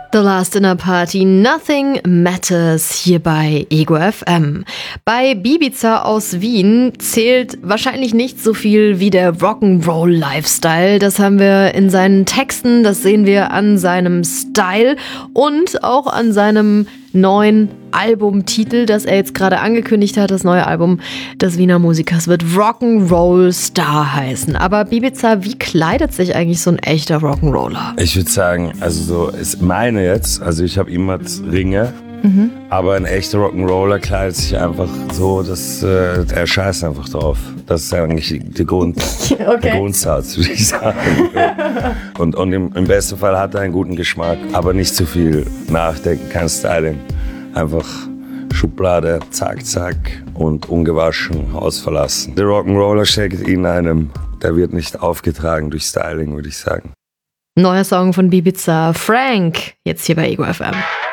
The Last Dinner Party, Nothing Matters hier bei Ego FM. Bei Bibiza aus Wien zählt wahrscheinlich nicht so viel wie der Rock'n'Roll-Lifestyle. Das haben wir in seinen Texten, das sehen wir an seinem Style und auch an seinem neuen Albumtitel, das er jetzt gerade angekündigt hat. Das neue Album des Wiener Musikers wird Rock'n'Roll Star heißen. Aber Bibiza, wie kleidet sich eigentlich so ein echter Rock'n'Roller? Ich würde sagen, also so ist meine jetzt, also ich habe immer Ringe, aber ein echter Rock'n'Roller kleidet sich einfach so, dass der scheißt einfach drauf. Das ist eigentlich der Grundsatz, würde ich sagen. Und im besten Fall hat er einen guten Geschmack, aber nicht zu viel nachdenken, kein Styling. Einfach Schublade, zack, zack und ungewaschen Haus verlassen. Der Rock'n'Roller steckt in einem, der wird nicht aufgetragen durch Styling, würde ich sagen. Neuer Song von Bibiza, Frank, jetzt hier bei Ego FM.